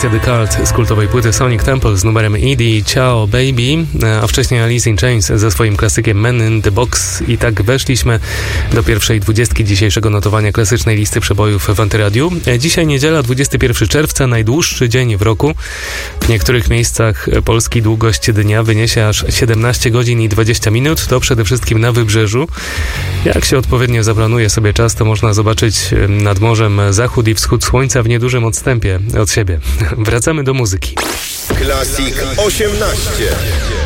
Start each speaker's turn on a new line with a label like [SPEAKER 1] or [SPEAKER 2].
[SPEAKER 1] wersja The Cult z kultowej płyty Sonic Temple z numerem Edie Ciao Baby, a wcześniej Alice in Chains ze swoim klasykiem Man in the Box. I tak weszliśmy do pierwszej 20 dzisiejszego notowania klasycznej listy przebojów w Antyradiu. Dzisiaj niedziela, 21 czerwca, najdłuższy dzień w roku. W niektórych miejscach Polski długość dnia wyniesie aż 17 godzin i 20 minut. To przede wszystkim na Wybrzeżu. Jak się odpowiednio zaplanuje sobie czas, to można zobaczyć nad morzem zachód i wschód słońca w niedużym odstępie od siebie. Wracamy do muzyki.
[SPEAKER 2] Classic 18.